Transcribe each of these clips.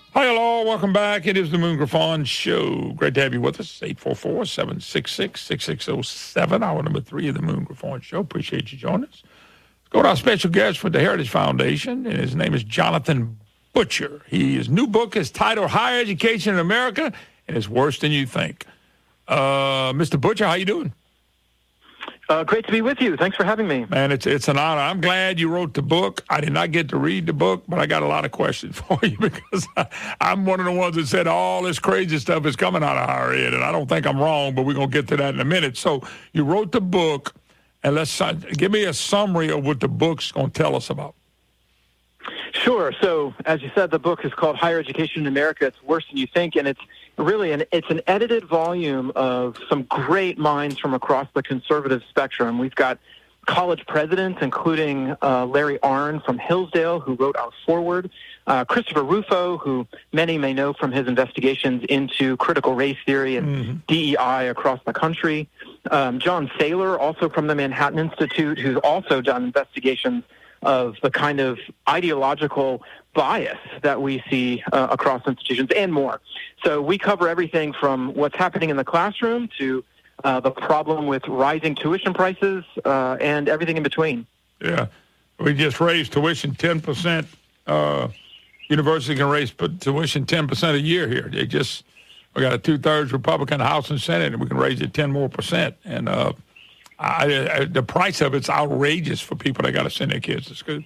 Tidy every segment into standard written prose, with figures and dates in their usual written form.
Hi, hello. Welcome back. It is the Moon Griffon Show. Great to have you with us. 844-766-6607. Hour number 3 of the Moon Griffon Show. Appreciate you joining us. Let's go to our special guest for the Heritage Foundation, and his name is Jonathan Butcher. His new book is titled Higher Education in America, and it's worse than you think. Mr. Butcher, how you doing? Great to be with you. Thanks for having me. Man, it's an honor. I'm glad you wrote the book. I did not get to read the book, but I got a lot of questions for you because I'm one of the ones that said all this crazy stuff is coming out of higher ed, and I don't think I'm wrong, but we're going to get to that in a minute. So you wrote the book, and let's give me a summary of what the book's going to tell us about. Sure. So, as you said, the book is called Higher Education in America. It's worse than you think, and it's really an edited volume of some great minds from across the conservative spectrum. We've got college presidents, including Larry Arnn from Hillsdale, who wrote our foreword, Christopher Rufo, who many may know from his investigations into critical race theory and DEI across the country, John Saylor, also from the Manhattan Institute, who's also done investigations of the kind of ideological bias that we see across institutions and more. So we cover everything from what's happening in the classroom to the problem with rising tuition prices and everything in between. Yeah. We just raised tuition 10%. University can raise tuition 10% a year here. We got a 2/3 Republican House and Senate, and we can raise it 10% more. And the price of it's outrageous for people that got to send their kids to school.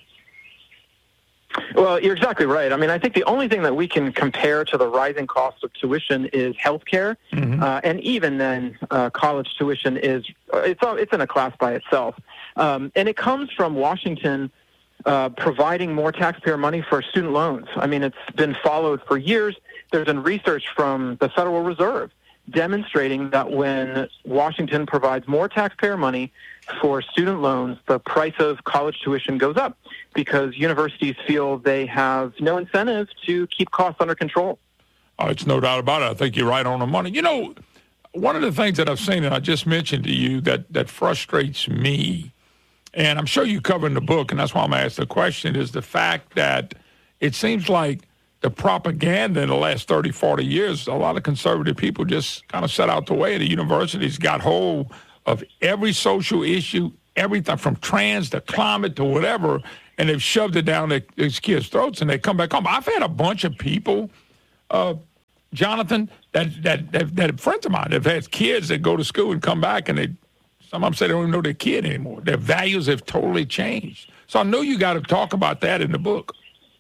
Well, you're exactly right. I mean, I think the only thing that we can compare to the rising cost of tuition is healthcare, and even then, college tuition it's in a class by itself, and it comes from Washington providing more taxpayer money for student loans. I mean, it's been followed for years. There's been research from the Federal Reserve demonstrating that when Washington provides more taxpayer money for student loans, the price of college tuition goes up because universities feel they have no incentive to keep costs under control. Oh, it's no doubt about it. I think you're right on the money. You know, one of the things that I've seen, and I just mentioned to you, that frustrates me, and I'm sure you cover in the book, and that's why I'm asking the question, is the fact that it seems like the propaganda in the last 30, 40 years, a lot of conservative people just kind of set out the way. The universities got hold of every social issue, everything from trans to climate to whatever, and they've shoved it down these kids' throats, and they come back home. I've had a bunch of people, Jonathan, that friends of mine have had kids that go to school and come back, and some of them say they don't even know their kid anymore. Their values have totally changed. So I know you got to talk about that in the book.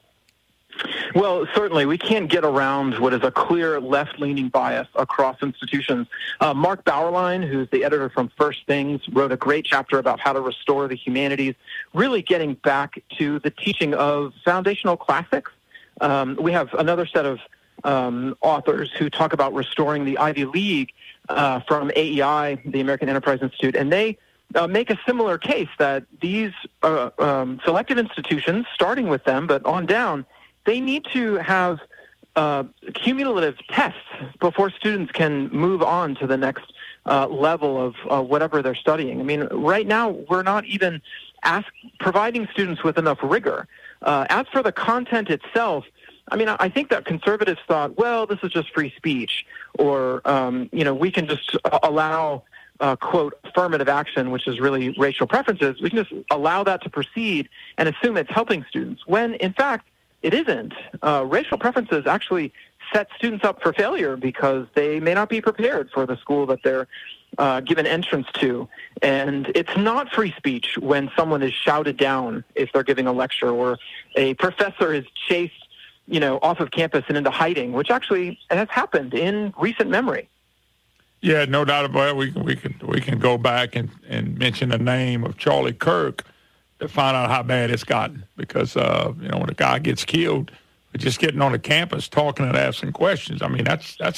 Well, certainly, we can't get around what is a clear left-leaning bias across institutions. Mark Bauerlein, who's the editor from First Things, wrote a great chapter about how to restore the humanities, really getting back to the teaching of foundational classics. We have another set of authors who talk about restoring the Ivy League from AEI, the American Enterprise Institute, and they make a similar case that these selected institutions, starting with them, but on down, they need to have cumulative tests before students can move on to the next level of whatever they're studying. I mean, right now, we're not even providing students with enough rigor. As for the content itself, I mean, I think that conservatives thought, well, this is just free speech, or, we can just allow, quote, affirmative action, which is really racial preferences. We can just allow that to proceed and assume it's helping students, when, in fact, it isn't. Racial preferences actually set students up for failure because they may not be prepared for the school that they're given entrance to. And it's not free speech when someone is shouted down if they're giving a lecture, or a professor is chased, off of campus and into hiding, which actually has happened in recent memory. Yeah, no doubt about it. We can go back and mention the name of Charlie Kirk to find out how bad it's gotten, because when a guy gets killed, just getting on the campus talking and asking questions. I mean,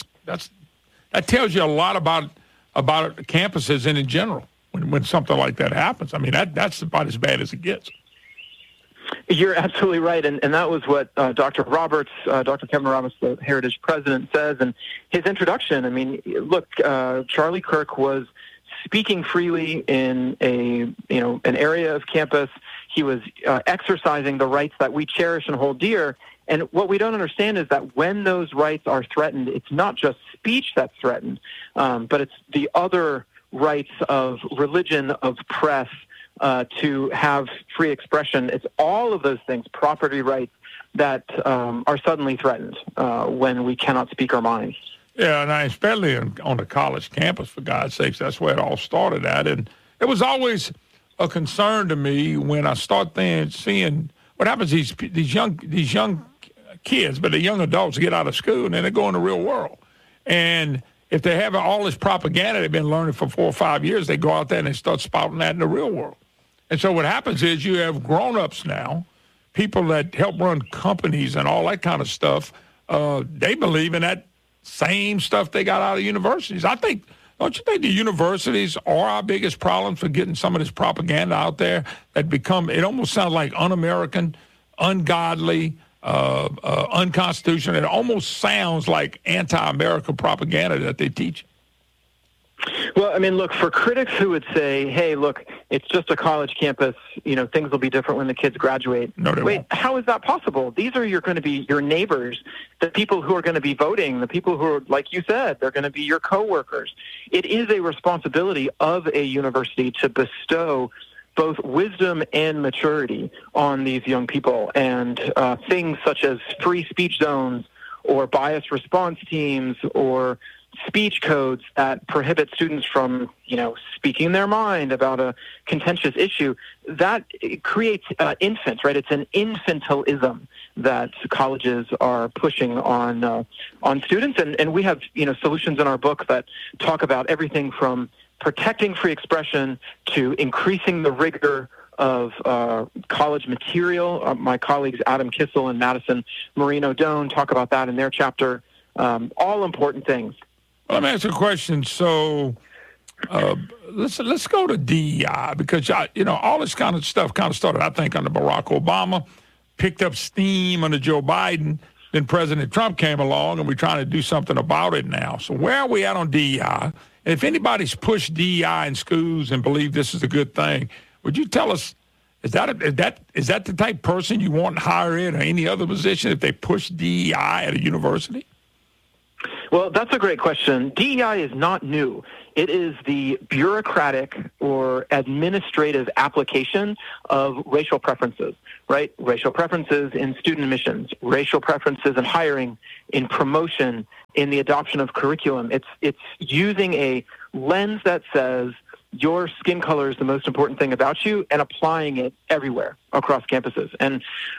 that tells you a lot about campuses and in general when something like that happens. I mean, that's about as bad as it gets. You're absolutely right, and that was what Dr. Kevin Roberts, the Heritage president, says in his introduction. I mean, look, Charlie Kirk was speaking freely in an area of campus. He was exercising the rights that we cherish and hold dear, And what we don't understand is that when those rights are threatened, it's not just speech that's threatened, but it's the other rights of religion, of press, to have free expression. It's all of those things, property rights, that are suddenly threatened when we cannot speak our minds. Yeah, and especially on the college campus, for God's sakes, that's where it all started at. And it was always a concern to me when I start seeing what happens. These young kids, but the young adults get out of school and then they go in the real world. And if they have all this propaganda they've been learning for 4 or 5 years, they go out there and they start spouting that in the real world. And so what happens is you have grown-ups now, people that help run companies and all that kind of stuff. They believe in that same stuff they got out of universities. Don't you think the universities are our biggest problem for getting some of this propaganda out there that it almost sounds like un-American, ungodly, unconstitutional. It almost sounds like anti-American propaganda that they teach. Well, I mean, look, for critics who would say, hey, look, it's just a college campus, things will be different when the kids graduate. No, they won't. How is that possible? These are going to be your neighbors, the people who are going to be voting, the people who are, like you said, they're going to be your coworkers. It is a responsibility of a university to bestow both wisdom and maturity on these young people, and things such as free speech zones or bias response teams or speech codes that prohibit students from, speaking their mind about a contentious issue, that creates infants, right? It's an infantilism that colleges are pushing on students. And we have, solutions in our book that talk about everything from protecting free expression to increasing the rigor of college material. My colleagues Adam Kissel and Madison Marino-Doan talk about that in their chapter. All important things. Well, let me ask you a question. So let's go to DEI, because, all this kind of stuff kind of started, I think, under Barack Obama, picked up steam under Joe Biden. Then President Trump came along, and we're trying to do something about it now. So where are we at on DEI? And if anybody's pushed DEI in schools and believe this is a good thing, would you tell us, is that the type of person you want in higher ed or any other position if they push DEI at a university? Well, that's a great question. DEI is not new. It is the bureaucratic or administrative application of racial preferences, right? Racial preferences in student admissions, racial preferences in hiring, in promotion, in the adoption of curriculum. It's using a lens that says your skin color is the most important thing about you, and applying it everywhere across campuses. And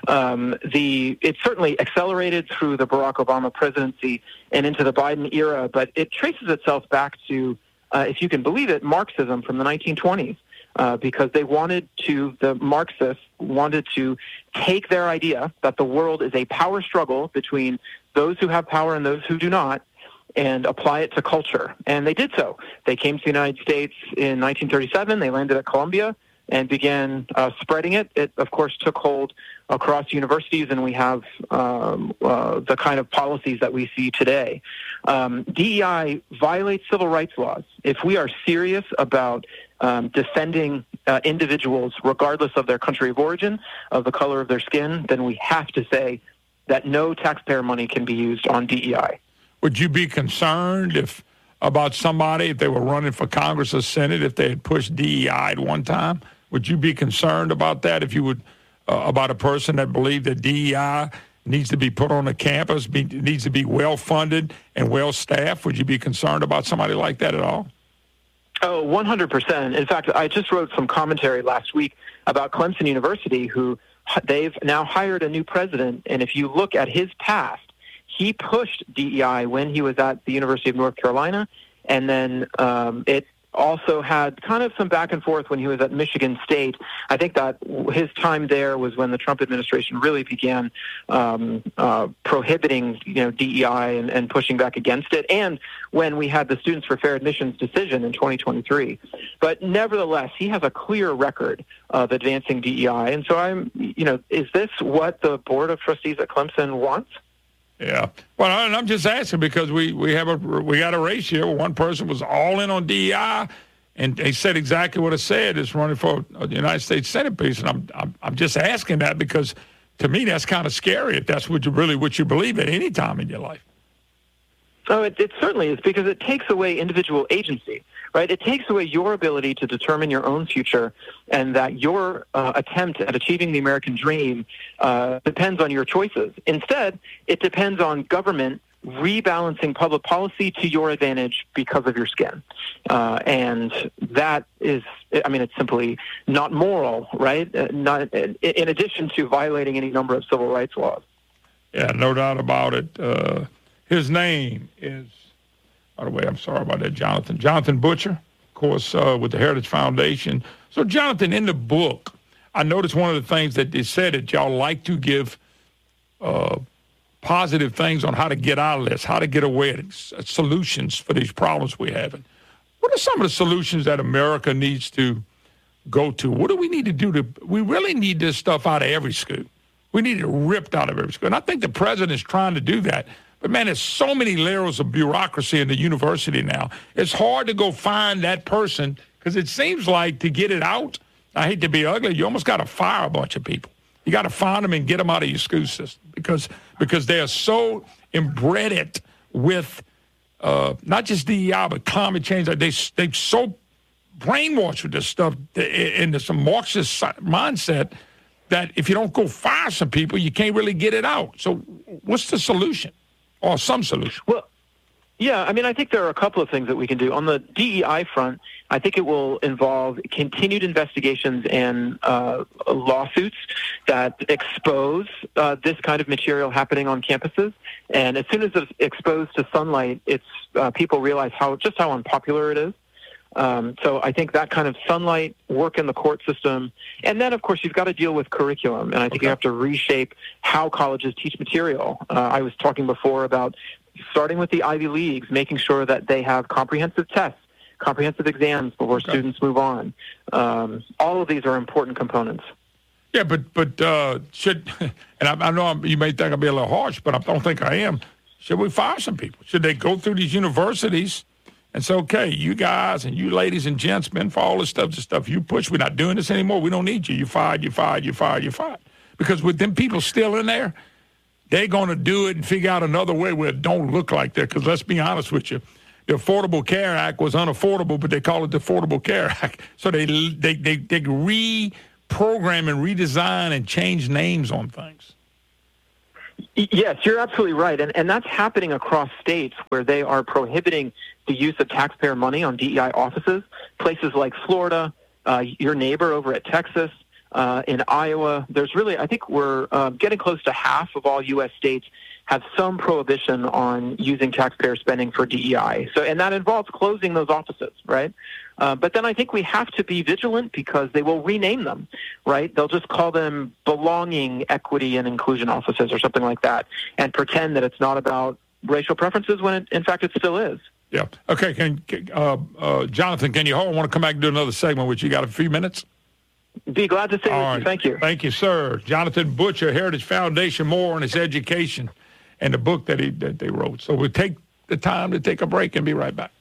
it's certainly accelerated through the Barack Obama presidency and into the Biden era, but it traces itself back to, if you can believe it, Marxism from the 1920s, because the Marxists wanted to take their idea that the world is a power struggle between those who have power and those who do not, and apply it to culture. And they did so. They came to the United States in 1937. They landed at Columbia and began spreading it. It, of course, took hold across universities, and we have the kind of policies that we see today. DEI violates civil rights laws. If we are serious about defending individuals, regardless of their country of origin, of the color of their skin, then we have to say that no taxpayer money can be used on DEI. Would you be concerned about somebody, if they were running for Congress or Senate, if they had pushed DEI at one time? Would you be concerned about that, if you would, about a person that believed that DEI needs to be put on the campus, needs to be well-funded and well-staffed? Would you be concerned about somebody like that at all? Oh, 100%. In fact, I just wrote some commentary last week about Clemson University, who they've now hired a new president, and if you look at his past, he pushed DEI when he was at the University of North Carolina, and then it also had kind of some back and forth when he was at Michigan State. I think that his time there was when the Trump administration really began prohibiting, DEI and pushing back against it, and when we had the Students for Fair Admissions decision in 2023. But nevertheless, he has a clear record of advancing DEI, and so is this what the Board of Trustees at Clemson wants? Yeah. Well, and I'm just asking because we got a race here where one person was all in on DEI, and they said exactly what I said, is running for the United States Senate piece. And I'm just asking that because to me, that's kind of scary if that's what you believe at any time in your life. So it certainly is, because it takes away individual agency, right? It takes away your ability to determine your own future, and that your attempt at achieving the American dream depends on your choices. Instead, it depends on government rebalancing public policy to your advantage because of your skin. And that is, I mean, it's simply not moral, right? Not in addition to violating any number of civil rights laws. Yeah, no doubt about it. His name is, by the way, I'm sorry about that, Jonathan Butcher, of course, with the Heritage Foundation. So, Jonathan, in the book, I noticed one of the things that they said that y'all like to give positive things on how to get out of this, how to get away, solutions for these problems we're having. What are some of the solutions that America needs to go to? What do we need to do we really need this stuff out of every school. We need it ripped out of every school. And I think the president's trying to do that. But, man, there's so many layers of bureaucracy in the university now. It's hard to go find that person, because it seems like to get it out, I hate to be ugly, you almost got to fire a bunch of people. You got to find them and get them out of your school system because they are so embedded with not just DEI, but climate change. They're so brainwashed with this stuff into some Marxist mindset that if you don't go fire some people, you can't really get it out. So what's the solution? Or some solution? Well, yeah, I mean, I think there are a couple of things that we can do. On the DEI front, I think it will involve continued investigations and lawsuits that expose this kind of material happening on campuses. And as soon as it's exposed to sunlight, people realize just how unpopular it is. So I think that kind of sunlight, work in the court system, and then, of course, you've got to deal with curriculum, and I think you have to reshape how colleges teach material. I was talking before about starting with the Ivy Leagues, making sure that they have comprehensive tests, comprehensive exams before students move on. All of these are important components. Yeah, but should, and I know you may think I'll be a little harsh, but I don't think I am. Should we fire some people? Should they go through these universities and say, okay, you guys and you ladies and gents, men, for all this stuff you push, we're not doing this anymore. We don't need you. You fired. Because with them people still in there, they're going to do it and figure out another way where it don't look like that. Because let's be honest with you, the Affordable Care Act was unaffordable, but they call it the Affordable Care Act. So they reprogram and redesign and change names on things. Yes, you're absolutely right. And that's happening across states where they are prohibiting the use of taxpayer money on DEI offices. Places like Florida, your neighbor over at Texas, in Iowa. There's really, I think we're getting close to half of all U.S. states have some prohibition on using taxpayer spending for DEI. So, and that involves closing those offices, right? But then I think we have to be vigilant because they will rename them, right? They'll just call them belonging, equity, and inclusion offices or something like that and pretend that it's not about racial preferences when, in fact, it still is. Yeah. Okay. Jonathan, can you hold? I want to come back and do another segment with you. Got a few minutes? Be glad to stay with you. Thank you. Thank you, sir. Jonathan Butcher, Heritage Foundation, more on his education and the book that they wrote. So we'll take the time to take a break and be right back.